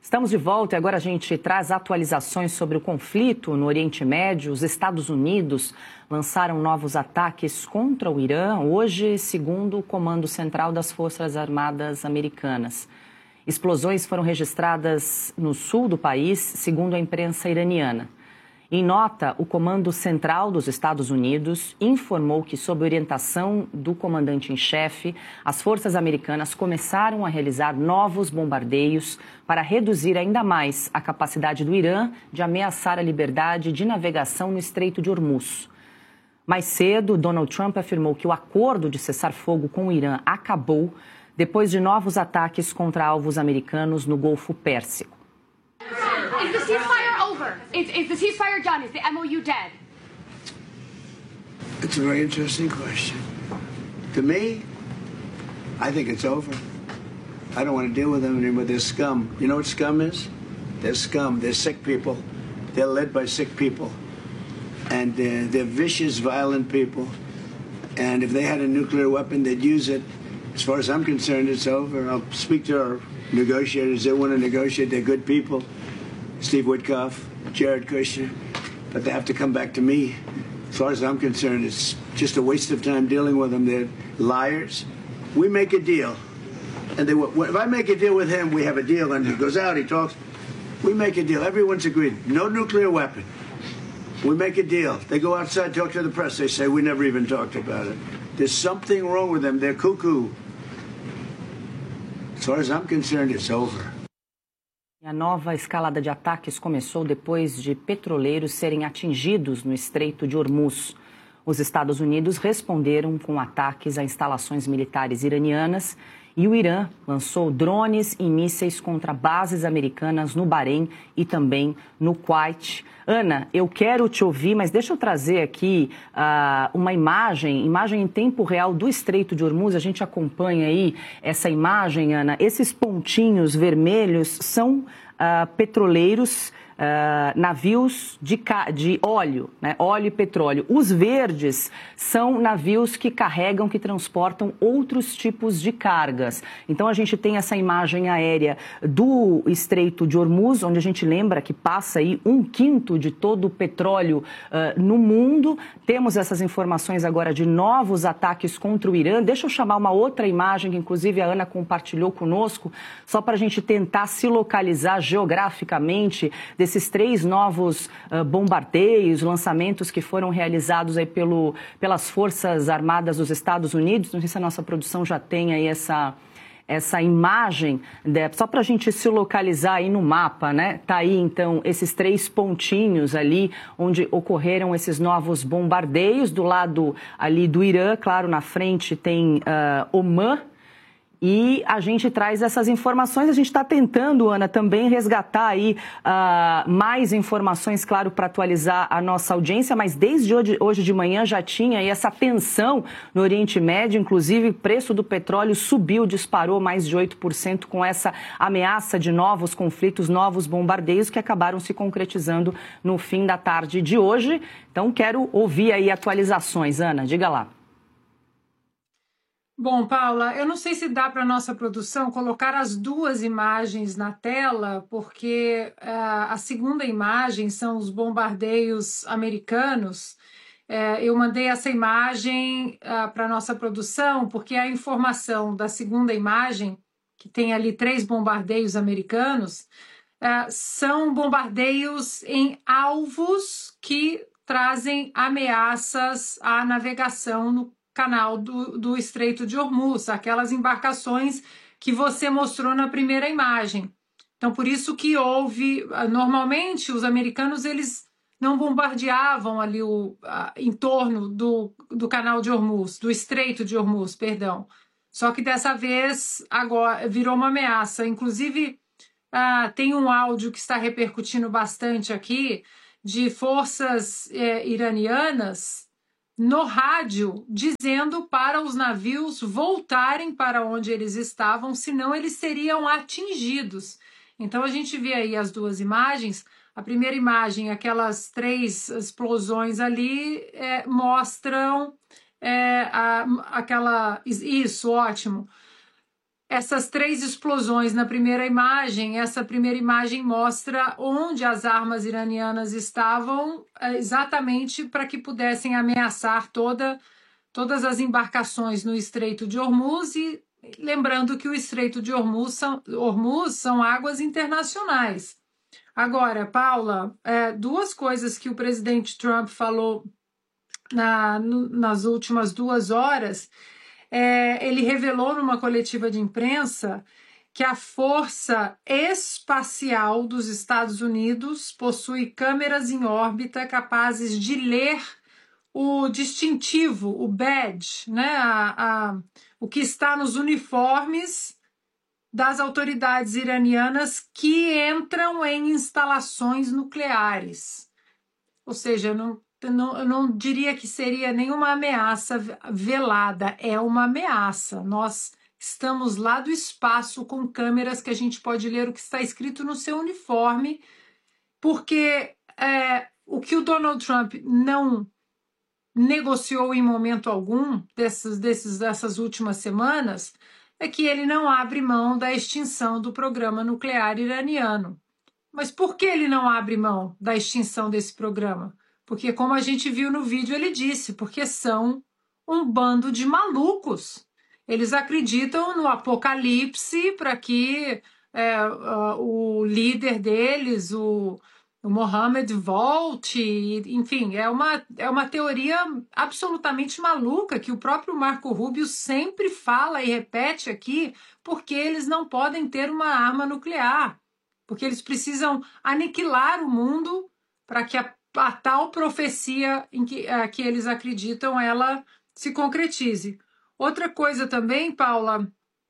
Estamos de volta e agora a gente traz atualizações sobre o conflito no Oriente Médio. Os Estados Unidos lançaram novos ataques contra o Irã hoje, segundo o Comando Central das Forças Armadas Americanas. Explosões foram registradas no sul do país, segundo a imprensa iraniana. Em nota, o Comando Central dos Estados Unidos informou que, sob orientação do comandante-em-chefe, as forças americanas começaram a realizar novos bombardeios para reduzir ainda mais a capacidade do Irã de ameaçar a liberdade de navegação no Estreito de Hormuz. Mais cedo, Donald Trump afirmou que o acordo de cessar-fogo com o Irã acabou depois de novos ataques contra alvos americanos no Golfo Pérsico. Is the ceasefire over? Is the ceasefire done? Is the MOU dead? It's a very interesting question. To me, I think it's over. I don't want to deal with them anymore. They're scum. You know what scum is? They're scum. They're sick people. They're led by sick people. And they're vicious, violent people. And if they had a nuclear weapon, they'd use it. As far as I'm concerned, it's over. I'll speak to our negotiators. They want to negotiate. They're good people. Steve Witkoff, Jared Kushner, but they have to come back to me. As far as I'm concerned, it's just a waste of time dealing with them. They're liars. We make a deal. And if I make a deal with him, we have a deal, and he goes out, he talks. We make a deal. Everyone's agreed. No nuclear weapon. We make a deal. They go outside, talk to the press. They say, we never even talked about it. There's something wrong with them. They're cuckoo. As far as I'm concerned, it's over. A nova escalada de ataques começou depois de petroleiros serem atingidos no Estreito de Hormuz. Os Estados Unidos responderam com ataques a instalações militares iranianas e o Irã lançou drones e mísseis contra bases americanas no Bahrein e também no Kuwait. Ana, eu quero te ouvir, mas deixa eu trazer aqui uma imagem em tempo real do Estreito de Hormuz. A gente acompanha aí essa imagem, Ana. Esses pontinhos vermelhos são petroleiros, navios de óleo, né? Óleo e petróleo. Os verdes são navios que carregam, que transportam outros tipos de cargas. Então a gente tem essa imagem aérea do Estreito de Hormuz, onde a gente lembra que passa aí 1/5 de todo o petróleo no mundo. Temos essas informações agora de novos ataques contra o Irã. Deixa eu chamar uma outra imagem que inclusive a Ana compartilhou conosco, só para a gente tentar se localizar geograficamente desses 3 novos bombardeios, lançamentos que foram realizados aí pelas Forças Armadas dos Estados Unidos. Não sei se a nossa produção já tem aí essa imagem, só para a gente se localizar aí no mapa, né? Tá aí, então, esses 3 pontinhos ali onde ocorreram esses novos bombardeios. Do lado ali do Irã, claro, na frente tem Omã. E a gente traz essas informações, a gente está tentando, Ana, também resgatar aí mais informações, claro, para atualizar a nossa audiência, mas desde hoje de manhã já tinha aí essa tensão no Oriente Médio, inclusive o preço do petróleo subiu, disparou mais de 8% com essa ameaça de novos conflitos, novos bombardeios que acabaram se concretizando no fim da tarde de hoje. Então quero ouvir aí atualizações, Ana, diga lá. Bom, Paula, eu não sei se dá para a nossa produção colocar as 2 imagens na tela, porque a segunda imagem são os bombardeios americanos. Eu mandei essa imagem para a nossa produção, porque a informação da segunda imagem, que tem ali 3 bombardeios americanos, são bombardeios em alvos que trazem ameaças à navegação no canal do Estreito de Hormuz, aquelas embarcações que você mostrou na primeira imagem. Então, por isso que houve... Normalmente, os americanos eles não bombardeavam ali em torno do canal de Hormuz, do Estreito de Hormuz, perdão. Só que dessa vez, agora, virou uma ameaça. Inclusive, tem um áudio que está repercutindo bastante aqui de forças iranianas no rádio, dizendo para os navios voltarem para onde eles estavam, senão eles seriam atingidos. Então a gente vê aí as 2 imagens. A primeira imagem, aquelas 3 explosões ali, mostram Isso, ótimo. essas 3 explosões na primeira imagem. Essa primeira imagem mostra onde as armas iranianas estavam, exatamente para que pudessem ameaçar todas as embarcações no Estreito de Hormuz, e lembrando que o Estreito de Hormuz são águas internacionais. Agora, Paula, 2 coisas que o presidente Trump falou nas últimas 2 horas. Ele revelou numa coletiva de imprensa que a Força Espacial dos Estados Unidos possui câmeras em órbita capazes de ler o distintivo, o badge, né? O que está nos uniformes das autoridades iranianas que entram em instalações nucleares. Ou seja, eu não diria que seria nenhuma ameaça velada, é uma ameaça. Nós estamos lá do espaço com câmeras que a gente pode ler o que está escrito no seu uniforme, porque o que o Donald Trump não negociou em momento algum dessas últimas semanas é que ele não abre mão da extinção do programa nuclear iraniano. Mas por que ele não abre mão da extinção desse programa? Porque, como a gente viu no vídeo, ele disse, porque são um bando de malucos. Eles acreditam no apocalipse para que o líder deles, o Mohammed, volte. Enfim, é uma teoria absolutamente maluca que o próprio Marco Rubio sempre fala e repete aqui, porque eles não podem ter uma arma nuclear, porque eles precisam aniquilar o mundo para que a tal profecia em que eles acreditam, ela se concretize. Outra coisa também, Paula,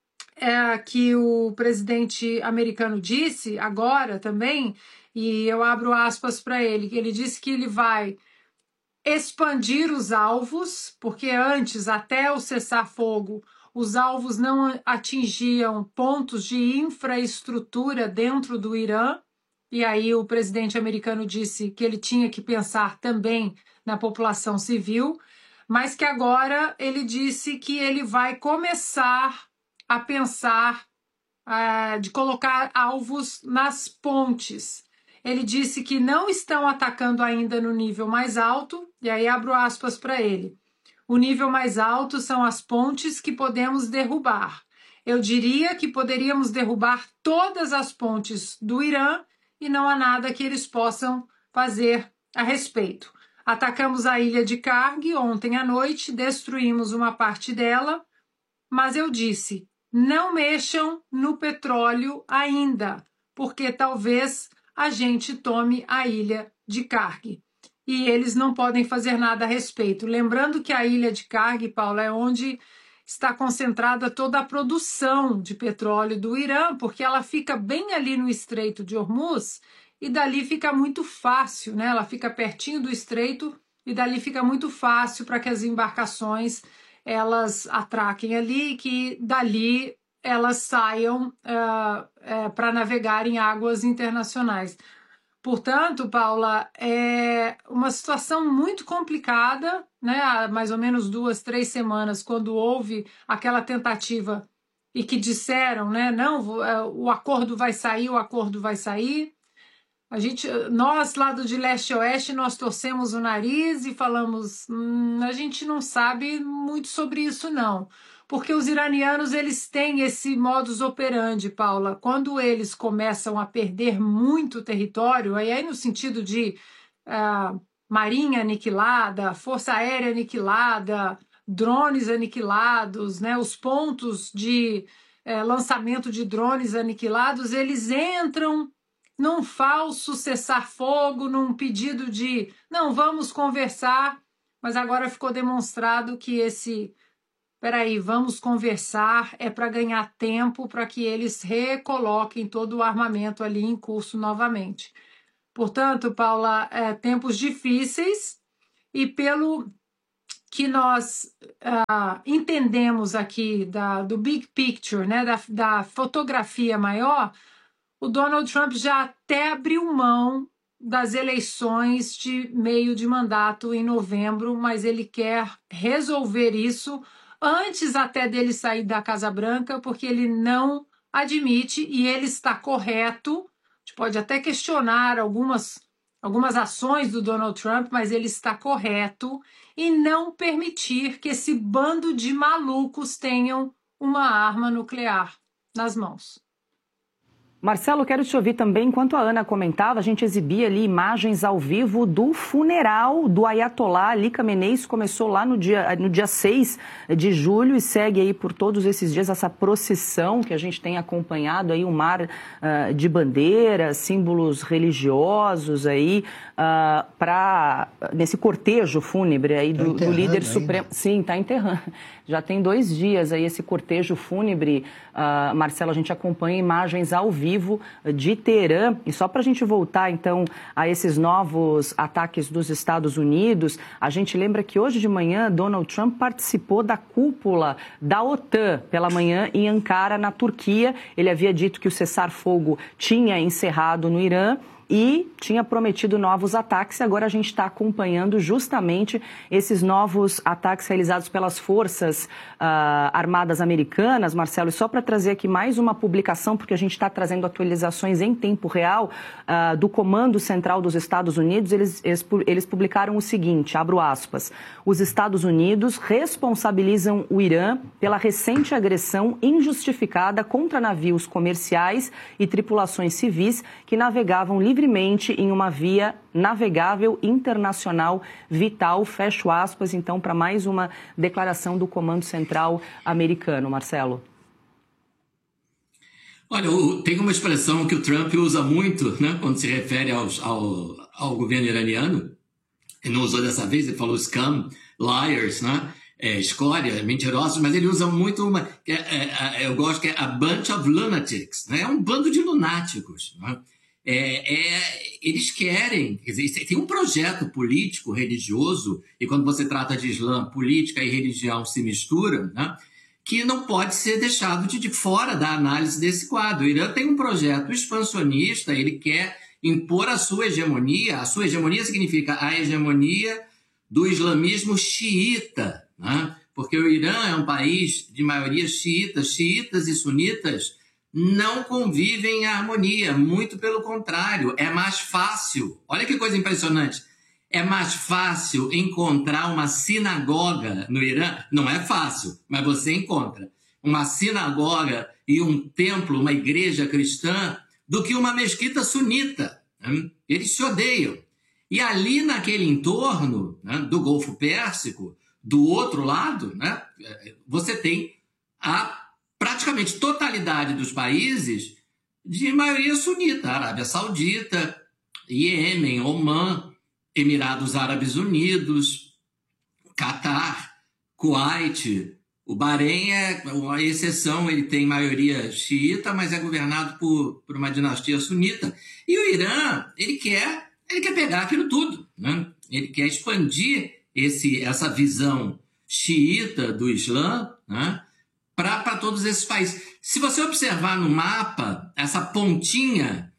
que o presidente americano disse agora também, e eu abro aspas para ele, que ele disse que ele vai expandir os alvos, porque antes, até o cessar-fogo, os alvos não atingiam pontos de infraestrutura dentro do Irã. E aí o presidente americano disse que ele tinha que pensar também na população civil, mas que agora ele disse que ele vai começar a pensar de colocar alvos nas pontes. Ele disse que não estão atacando ainda no nível mais alto, e aí abro aspas para ele. O nível mais alto são as pontes que podemos derrubar. Eu diria que poderíamos derrubar todas as pontes do Irã, e não há nada que eles possam fazer a respeito. Atacamos a ilha de Karg ontem à noite, destruímos uma parte dela, mas eu disse, não mexam no petróleo ainda, porque talvez a gente tome a ilha de Karg. E eles não podem fazer nada a respeito. Lembrando que a ilha de Karg, Paula, é onde está concentrada toda a produção de petróleo do Irã, porque ela fica bem ali no Estreito de Hormuz e dali fica muito fácil, né? Ela fica pertinho do estreito e dali fica muito fácil para que as embarcações elas atraquem ali e que dali elas saiam para navegar em águas internacionais. Portanto, Paula, é uma situação muito complicada, né? Há mais ou menos 2, 3 semanas, quando houve aquela tentativa e que disseram, né? Não, o acordo vai sair, o acordo vai sair. Nós, lado de leste a oeste, nós torcemos o nariz e falamos, a gente não sabe muito sobre isso, não. Porque os iranianos, eles têm esse modus operandi, Paula. Quando eles começam a perder muito território, aí no sentido de marinha aniquilada, força aérea aniquilada, drones aniquilados, né, os pontos de lançamento de drones aniquilados, eles entram num falso cessar-fogo, num pedido de não, vamos conversar, mas agora ficou demonstrado que vamos conversar, é para ganhar tempo para que eles recoloquem todo o armamento ali em curso novamente. Portanto, Paula, tempos difíceis e pelo que nós entendemos aqui do big picture, né, da fotografia maior, o Donald Trump já até abriu mão das eleições de meio de mandato em novembro, mas ele quer resolver isso antes até dele sair da Casa Branca, porque ele não admite, e ele está correto. A gente pode até questionar algumas ações do Donald Trump, mas ele está correto em não permitir que esse bando de malucos tenham uma arma nuclear nas mãos. Marcelo, quero te ouvir também. Enquanto a Ana comentava, a gente exibia ali imagens ao vivo do funeral do Ayatollah Ali Khamenei. Começou lá no dia 6 de julho e segue aí por todos esses dias essa procissão que a gente tem acompanhado aí, um mar de bandeiras, símbolos religiosos aí, nesse cortejo fúnebre aí do líder supremo. Sim, está enterrando. Já tem 2 dias aí esse cortejo fúnebre. Marcelo, a gente acompanha imagens ao vivo de Teherã. E só para a gente voltar, então, a esses novos ataques dos Estados Unidos, a gente lembra que hoje de manhã Donald Trump participou da cúpula da OTAN pela manhã em Ankara, na Turquia. Ele havia dito que o cessar-fogo tinha encerrado no Irã e tinha prometido novos ataques. Agora a gente está acompanhando justamente esses novos ataques realizados pelas forças armadas americanas, Marcelo. E só para trazer aqui mais uma publicação, porque a gente está trazendo atualizações em tempo real do Comando Central dos Estados Unidos, eles publicaram o seguinte, abro aspas: os Estados Unidos responsabilizam o Irã pela recente agressão injustificada contra navios comerciais e tripulações civis que navegavam livremente em uma via navegável internacional vital, fecho aspas, então, para mais uma declaração do Comando Central americano. Marcelo. Olha, tem uma expressão que o Trump usa muito, né, quando se refere ao governo iraniano. Ele não usou dessa vez, ele falou scum, liars, né? Escória, mentirosos, mas ele usa muito uma, eu gosto que é a bunch of lunatics, né? É um bando de lunáticos, né? Eles querem, quer dizer, tem um projeto político, religioso, e quando você trata de Islã, política e religião se misturam, né, que não pode ser deixado de fora da análise desse quadro. O Irã tem um projeto expansionista, ele quer impor a sua hegemonia significa a hegemonia do islamismo xiita, né, porque o Irã é um país de maioria xiita, xiitas e sunitas não convivem em harmonia, muito pelo contrário, é mais fácil, olha que coisa impressionante, é mais fácil encontrar uma sinagoga no Irã, não é fácil, mas você encontra uma sinagoga e um templo, uma igreja cristã, do que uma mesquita sunita, né? Eles se odeiam, e ali naquele entorno, né, do Golfo Pérsico, do outro lado, né, você tem a praticamente totalidade dos países de maioria sunita, Arábia Saudita, Iêmen, Omã, Emirados Árabes Unidos, Catar, Kuwait. O Bahrein é uma exceção, ele tem maioria xiita, mas é governado por uma dinastia sunita. E o Irã, ele quer pegar aquilo tudo, né? Ele quer expandir essa visão xiita do Islã, né, para todos esses países. Se você observar no mapa, essa pontinha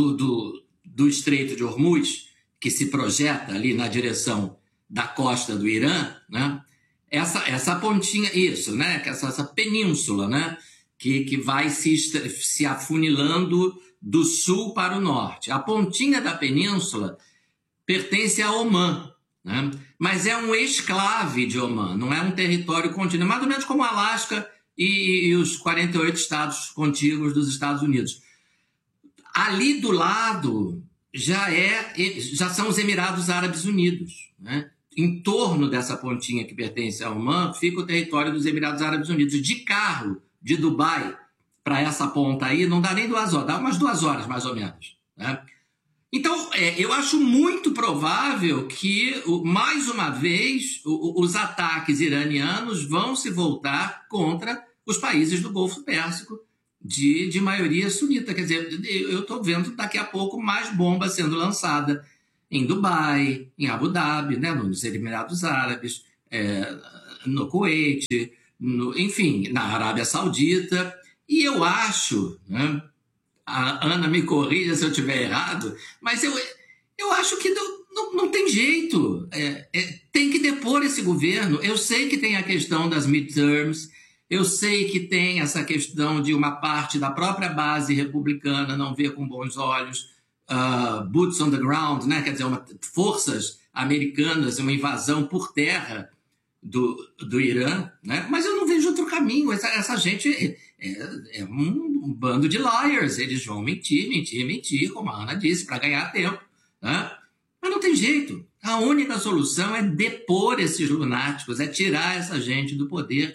do Estreito de Hormuz, que se projeta ali na direção da costa do Irã, né? Essa pontinha, isso, né? Essa península, né? Que vai se afunilando do sul para o norte. A pontinha da península pertence a Omã, né? Mas é um exclave de Omã, não é um território contínuo, mais ou menos como o Alasca e os 48 estados contíguos dos Estados Unidos. Ali do lado já são os Emirados Árabes Unidos, né? Em torno dessa pontinha que pertence a Omã fica o território dos Emirados Árabes Unidos. De carro, de Dubai para essa ponta aí, não dá nem 2 horas, dá umas 2 horas mais ou menos, né? Então, eu acho muito provável que, mais uma vez, os ataques iranianos vão se voltar contra os países do Golfo Pérsico de maioria sunita. Quer dizer, eu estou vendo daqui a pouco mais bomba sendo lançada em Dubai, em Abu Dhabi, né, nos Emirados Árabes, no Kuwait, enfim, na Arábia Saudita. E eu acho, né, a Ana me corrija se eu estiver errado, mas eu acho que não não tem jeito. Tem que depor esse governo. Eu sei que tem a questão das midterms, eu sei que tem essa questão de uma parte da própria base republicana não ver com bons olhos boots on the ground, né? Quer dizer, forças americanas, uma invasão por terra do Irã, né? Mas eu não vejo outro caminho. Essa gente é um bando de liars. Eles vão mentir, como a Ana disse, para ganhar tempo, né? Mas não tem jeito. A única solução é depor esses lunáticos, é tirar essa gente do poder,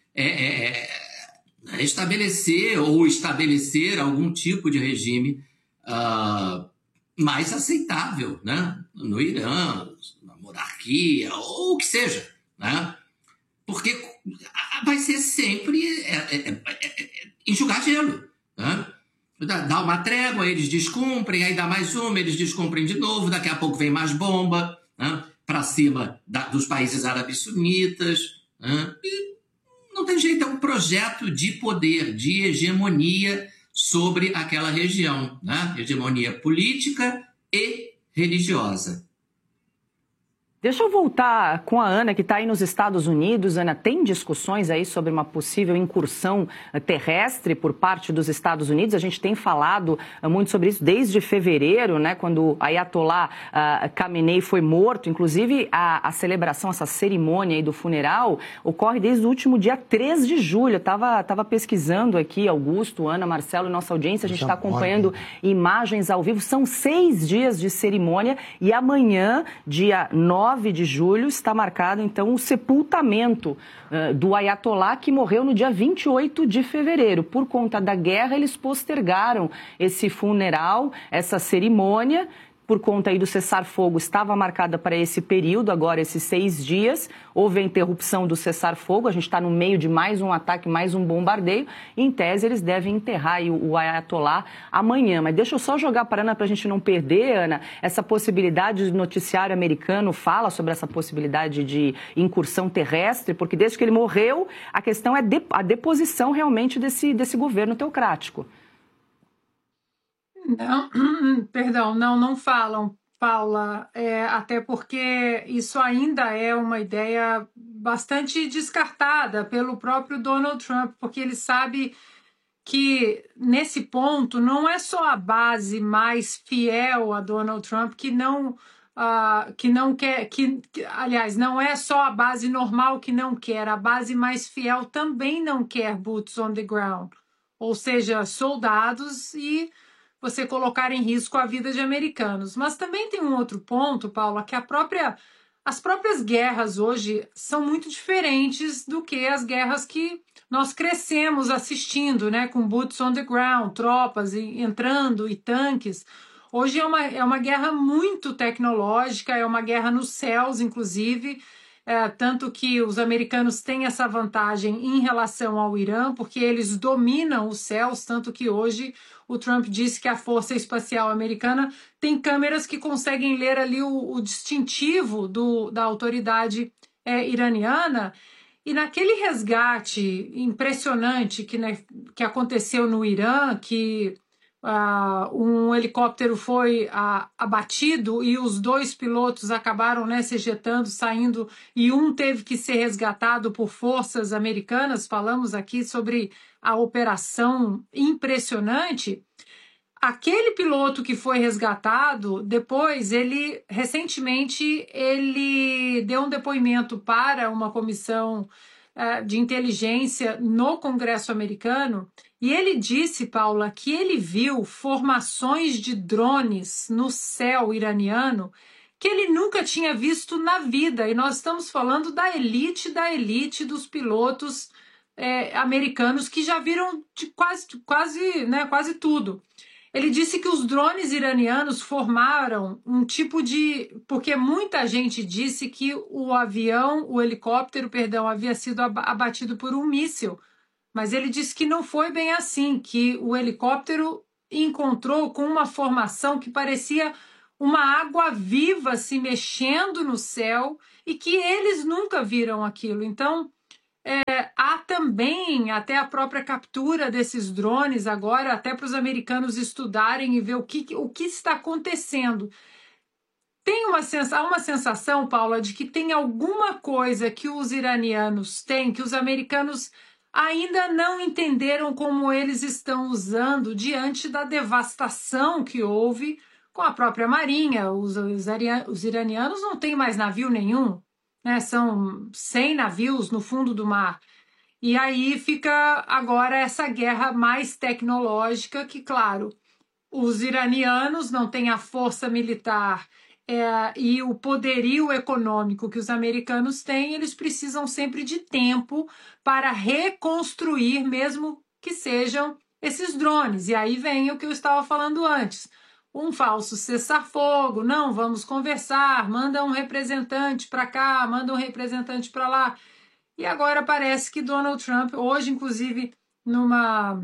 estabelecer algum tipo de regime mais aceitável, né? No Irã, na monarquia, ou o que seja, né? Porque vai ser sempre enxugar gelo, né? Dá uma trégua, eles descumprem, aí dá mais uma, eles descumprem de novo, daqui a pouco vem mais bomba, né? Para cima dos países árabes sunitas, né? E não tem jeito, é um projeto de poder, de hegemonia sobre aquela região, né? Hegemonia política e religiosa. Deixa eu voltar com a Ana, que está aí nos Estados Unidos. Ana, tem discussões aí sobre uma possível incursão terrestre por parte dos Estados Unidos? A gente tem falado muito sobre isso desde fevereiro, né, quando Ayatollah Khamenei foi morto. Inclusive, a celebração, essa cerimônia aí do funeral, ocorre desde o último dia 3 de julho. Eu estava pesquisando aqui, Augusto, Ana, Marcelo e nossa audiência. A gente está acompanhando imagens ao vivo. São 6 dias de cerimônia e amanhã, dia 9 de julho, está marcado, então, o sepultamento do Ayatollah, que morreu no dia 28 de fevereiro. Por conta da guerra, eles postergaram esse funeral, essa cerimônia, por conta aí do cessar-fogo, estava marcada para esse período, agora esses 6 dias. Houve a interrupção do cessar-fogo, a gente está no meio de mais um ataque, mais um bombardeio. Em tese, eles devem enterrar aí o Ayatollah amanhã. Mas deixa eu só jogar para a Ana, para a gente não perder, Ana, essa possibilidade do noticiário americano fala sobre essa possibilidade de incursão terrestre, porque desde que ele morreu, a questão é a deposição realmente desse governo teocrático. Não, perdão, não falam, Paula, até porque isso ainda é uma ideia bastante descartada pelo próprio Donald Trump, porque ele sabe que nesse ponto não é só a base mais fiel a Donald Trump que não quer, aliás, não é só a base normal que não quer, a base mais fiel também não quer boots on the ground, ou seja, soldados e você colocar em risco a vida de americanos. Mas também tem um outro ponto, Paula, que as próprias guerras hoje são muito diferentes do que as guerras que nós crescemos assistindo, né, com boots on the ground, tropas entrando e tanques. Hoje é uma guerra muito tecnológica, é uma guerra nos céus, inclusive, tanto que os americanos têm essa vantagem em relação ao Irã, porque eles dominam os céus, tanto que hoje o Trump disse que a Força Espacial Americana tem câmeras que conseguem ler ali o distintivo da autoridade iraniana. E naquele resgate impressionante que aconteceu no Irã, que um helicóptero foi abatido e os 2 pilotos acabaram, né, se ejetando, saindo, e um teve que ser resgatado por forças americanas. Falamos aqui sobre a operação impressionante. Aquele piloto que foi resgatado, depois, recentemente, ele deu um depoimento para uma comissão de inteligência no Congresso americano, e ele disse, Paula, que ele viu formações de drones no céu iraniano que ele nunca tinha visto na vida, e nós estamos falando da elite dos pilotos americanos que já viram de quase tudo. Ele disse que os drones iranianos formaram um tipo de... Porque muita gente disse que o helicóptero, havia sido abatido por um míssil. Mas ele disse que não foi bem assim, que o helicóptero encontrou com uma formação que parecia uma água viva se mexendo no céu e que eles nunca viram aquilo. Então, há também até a própria captura desses drones agora, até para os americanos estudarem e ver o que está acontecendo. há uma sensação, Paula, de que tem alguma coisa que os iranianos têm, que os americanos ainda não entenderam como eles estão usando diante da devastação que houve com a própria marinha. Os iranianos não têm mais navio nenhum, né? São 100 navios no fundo do mar. E aí fica agora essa guerra mais tecnológica que, claro, os iranianos não têm a força militar e o poderio econômico que os americanos têm, eles precisam sempre de tempo para reconstruir, mesmo que sejam esses drones. E aí vem o que eu estava falando antes. Um falso cessar-fogo, não, vamos conversar, manda um representante para cá, manda um representante para lá. E agora parece que Donald Trump, hoje, inclusive, numa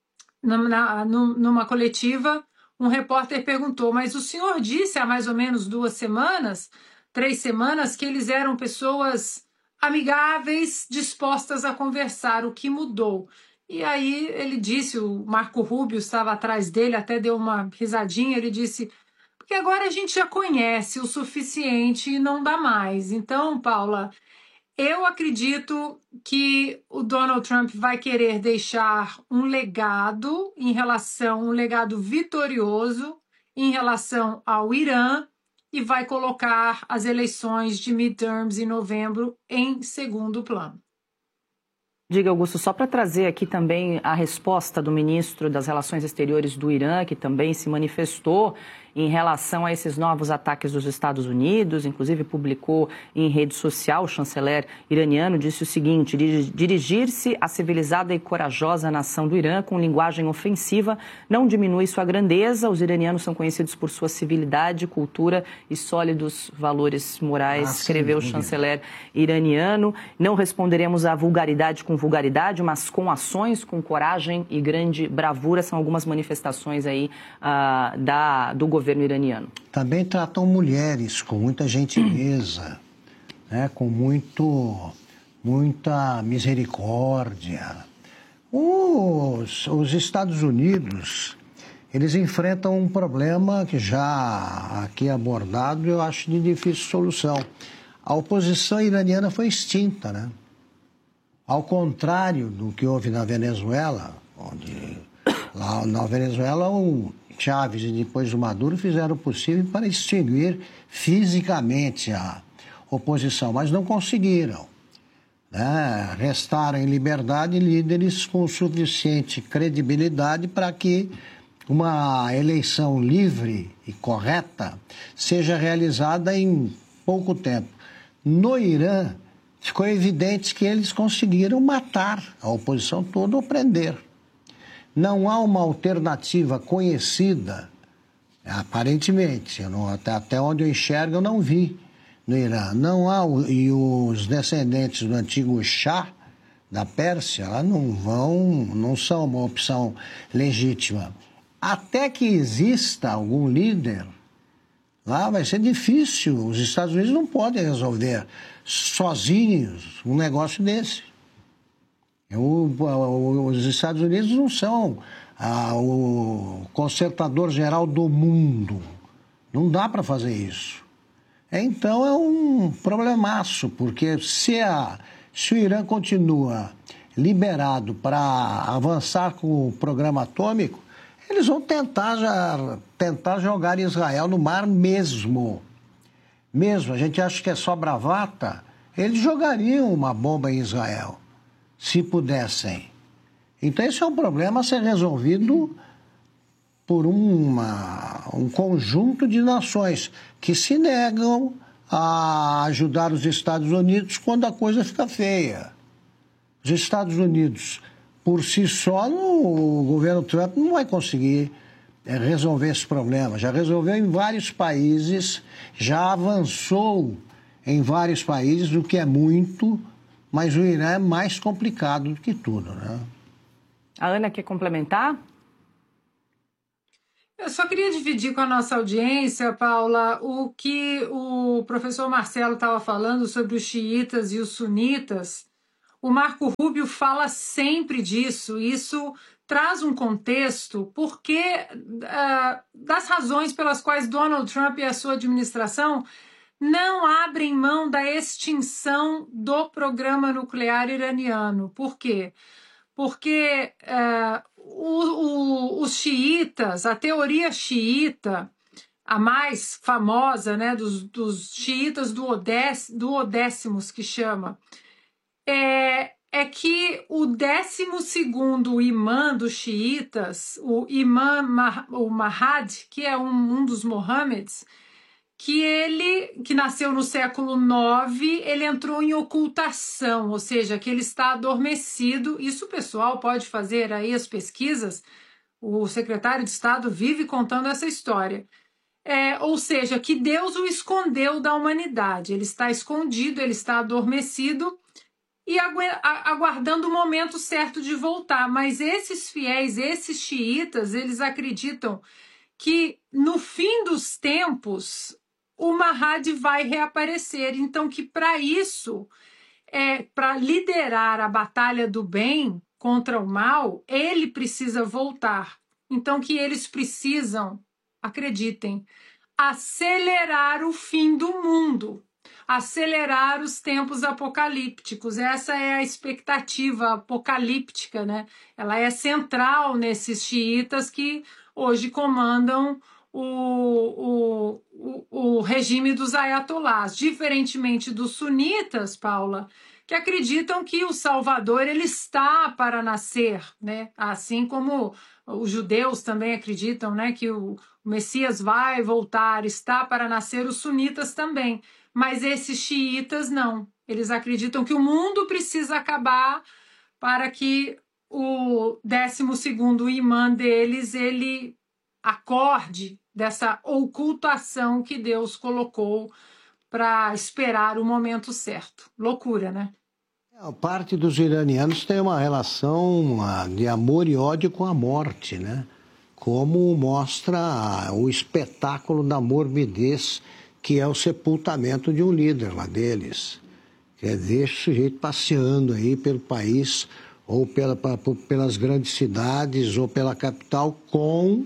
coletiva, um repórter perguntou, mas o senhor disse há mais ou menos 3 semanas, que eles eram pessoas amigáveis, dispostas a conversar, o que mudou? E aí ele disse, o Marco Rubio estava atrás dele, até deu uma risadinha, ele disse, porque agora a gente já conhece o suficiente e não dá mais. Então, Paula, eu acredito que o Donald Trump vai querer deixar um legado um legado vitorioso em relação ao Irã e vai colocar as eleições de midterms em novembro em segundo plano. Diga, Augusto, só para trazer aqui também a resposta do ministro das Relações Exteriores do Irã, que também se manifestou em relação a esses novos ataques dos Estados Unidos, inclusive publicou em rede social, o chanceler iraniano disse o seguinte, dirigir-se à civilizada e corajosa nação do Irã com linguagem ofensiva não diminui sua grandeza, os iranianos são conhecidos por sua civilidade, cultura e sólidos valores morais, escreveu o chanceler iraniano. Não responderemos à vulgaridade com vulgaridade, mas com ações, com coragem e grande bravura, são algumas manifestações aí do governo iraniano. Também tratam mulheres com muita gentileza, né, com muita misericórdia. Os Estados Unidos, eles enfrentam um problema que já aqui abordado, eu acho de difícil solução. A oposição iraniana foi extinta, né? Ao contrário do que houve na Venezuela, onde lá na Venezuela o Chávez e depois o Maduro fizeram o possível para extinguir fisicamente a oposição, mas não conseguiram, né? Restaram em liberdade líderes com suficiente credibilidade para que uma eleição livre e correta seja realizada em pouco tempo. No Irã, ficou evidente que eles conseguiram matar a oposição toda ou prender. Não há uma alternativa conhecida, aparentemente, até onde eu enxergo eu não vi no Irã. Não há, e os descendentes do antigo Shah da Pérsia lá não são uma opção legítima. Até que exista algum líder, lá vai ser difícil. Os Estados Unidos não podem resolver sozinhos um negócio desse. Os Estados Unidos não são o consertador geral do mundo. Não dá para fazer isso. Então é um problemaço, porque se o Irã continua liberado para avançar com o programa atômico, eles vão tentar jogar Israel no mar mesmo. A gente acha que é só bravata, eles jogariam uma bomba em Israel, se pudessem. Então esse é um problema a ser resolvido por um conjunto de nações que se negam a ajudar os Estados Unidos quando a coisa fica feia. Os Estados Unidos, por si só, o governo Trump não vai conseguir resolver esse problema. Já resolveu em vários países, já avançou em vários países, o que é muito, mas o Irã é mais complicado do que tudo, né? A Ana quer complementar? Eu só queria dividir com a nossa audiência, Paula, o que o professor Marcelo estava falando sobre os xiitas e os sunitas. O Marco Rubio fala sempre disso. Isso traz um contexto porque das razões pelas quais Donald Trump e a sua administração não abrem mão da extinção do programa nuclear iraniano. Por quê? Porque os xiitas, a teoria xiita, a mais famosa, né, dos xiitas duodécimos, que chama, é que o 12º imã dos xiitas, o imã o Mahdi, que é um dos Mohammeds, que nasceu no século IX, ele entrou em ocultação, ou seja, que ele está adormecido. Isso o pessoal pode fazer aí as pesquisas, o secretário de Estado vive contando essa história. Ou seja, que Deus o escondeu da humanidade, ele está escondido, ele está adormecido e aguardando o momento certo de voltar. Mas esses fiéis, esses xiitas, eles acreditam que no fim dos tempos o Mahdi vai reaparecer. Então, que para isso, para liderar a batalha do bem contra o mal, ele precisa voltar. Então, que eles precisam, acreditem, acelerar o fim do mundo, acelerar os tempos apocalípticos. Essa é a expectativa apocalíptica, né? Ela é central nesses xiitas que hoje comandam o regime dos ayatolás, diferentemente dos sunitas, Paula, que acreditam que o Salvador ele está para nascer, né? Assim como os judeus também acreditam, né, que o Messias vai voltar, está para nascer, os sunitas também. Mas esses xiitas não. Eles acreditam que o mundo precisa acabar para que o 12º imã deles ele acorde dessa ocultação que Deus colocou para esperar o momento certo. Loucura, né? Parte dos iranianos tem uma relação de amor e ódio com a morte, né? Como mostra o espetáculo da morbidez que é o sepultamento de um líder lá deles. Que deixa o sujeito passeando aí pelo país ou pelas grandes cidades ou pela capital com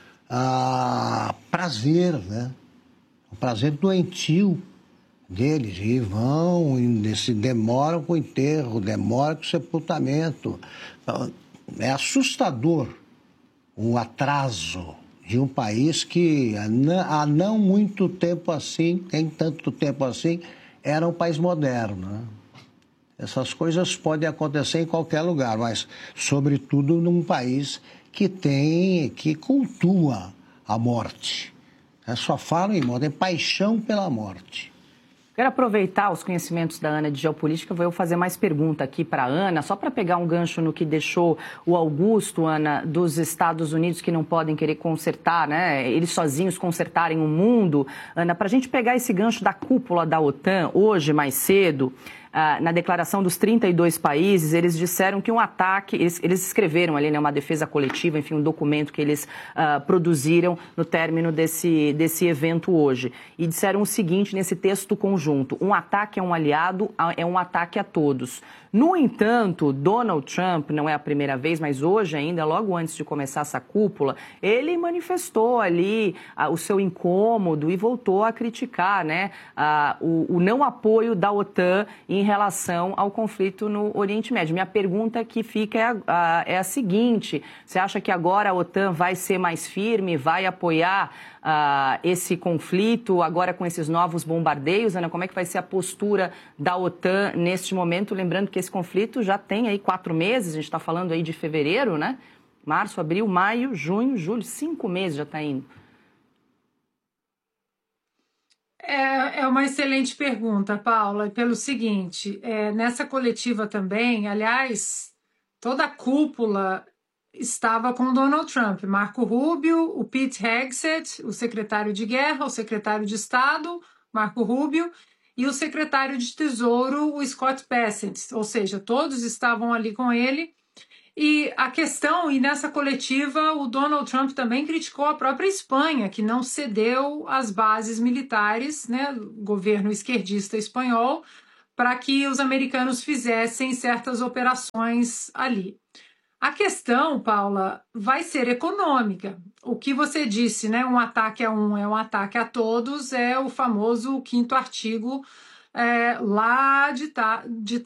prazer, né? O prazer doentio deles, e vão, se demoram com o enterro, demoram com o sepultamento. É assustador o atraso de um país que há não muito tempo assim, nem tanto tempo assim, era um país moderno, né? Essas coisas podem acontecer em qualquer lugar, mas sobretudo num país que cultua a morte. Só falam em morte, tem paixão pela morte. Quero aproveitar os conhecimentos da Ana de geopolítica, vou fazer mais pergunta aqui para a Ana, só para pegar um gancho no que deixou o Augusto, Ana, dos Estados Unidos, que não podem querer consertar, né? Eles sozinhos consertarem o mundo. Ana, para a gente pegar esse gancho da cúpula da OTAN, hoje, mais cedo, na declaração dos 32 países, eles disseram que um ataque, eles escreveram ali, né, uma defesa coletiva, enfim, um documento que eles produziram no término desse evento hoje. E disseram o seguinte nesse texto conjunto: um ataque a um aliado é um ataque a todos. No entanto, Donald Trump, não é a primeira vez, mas hoje ainda, logo antes de começar essa cúpula, ele manifestou ali o seu incômodo e voltou a criticar, né, o não apoio da OTAN em relação ao conflito no Oriente Médio. Minha pergunta que fica é a seguinte: você acha que agora a OTAN vai ser mais firme, vai apoiar esse conflito agora com esses novos bombardeios? Ana, como é que vai ser a postura da OTAN neste momento? Lembrando que esse conflito já tem aí 4 meses, a gente está falando aí de fevereiro, né? Março, abril, maio, junho, julho, 5 meses já está indo. É uma excelente pergunta, Paula, pelo seguinte, nessa coletiva também, aliás, toda a cúpula estava com Donald Trump, Marco Rubio, o Pete Hegseth, o secretário de Guerra, o secretário de Estado, Marco Rubio, e o secretário de Tesouro, o Scott Bessent, ou seja, todos estavam ali com ele. E a questão, e nessa coletiva, o Donald Trump também criticou a própria Espanha, que não cedeu as bases militares, né, o governo esquerdista espanhol, para que os americanos fizessem certas operações ali. A questão, Paula, vai ser econômica. O que você disse, né? Um ataque a um é um ataque a todos, é o famoso 5º artigo lá de